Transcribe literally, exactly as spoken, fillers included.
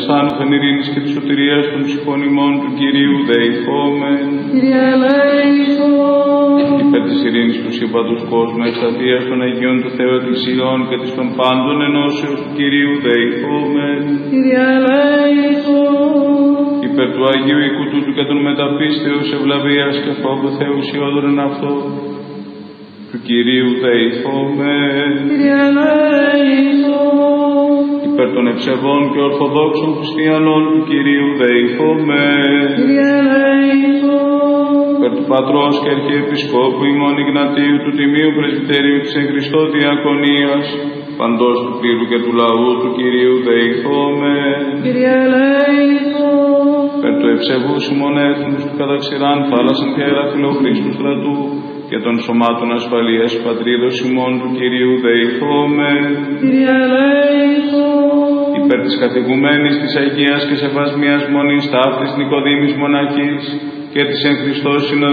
άνωθεν ειρήνης και της σωτηρίας των ψυχών ημών του Κυρίου δεηθόμεν. Κύριε ελέησον. Υπέρ της ειρήνης του σύμπαντος κόσμου, εξαθείας των Αγίων του Θεού Εκκλησιών και της των πάντων ενώσεως του Κυρίου δεηθόμεν. Κύριε ελέησον. Υπέρ του Αγίου οίκου τούτου και των μεταπίστεως ευλαβίας και φόβου Θεού ουσιώδωρεν αυτό του Κυρίου δεηθόμεν. Κύριε ελέησον. Υπέρ των ευσεβών και ορθοδόξων χριστιανών του Κυρίου δεηθόμεν. Κύριε ελέησον. Υπέρ του Πατρός και Αρχιεπισκόπου ημών Ιγνατίου του Τιμίου Πρεσβυτερίου της εν Χριστώ Διακονίας, παντός του πλήρου και του λαού του Κυρίου δεηθόμεν. Κύριε ελέησον. Υπέρ του ευσεβούς ημών έθνους του καταξηράν θάλασσαν και αεραθυλό Χριστού στρατού και των σωμάτων ασφαλείας πατρίδος ημών του Κυρίου δεηθόμεν. Κύριε ελέησον. Υπέρ της καθηγουμένης της Αγίας και Σεβασμίας Μονής ταύτης Νικοδήμης Μοναχής και της εν Χριστώ